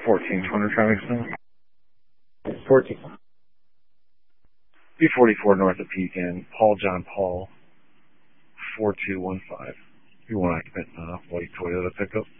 14 traffic zone. 14. B44 north of Pekin, Paul John Paul, 4215. You want occupant, white Toyota pickup.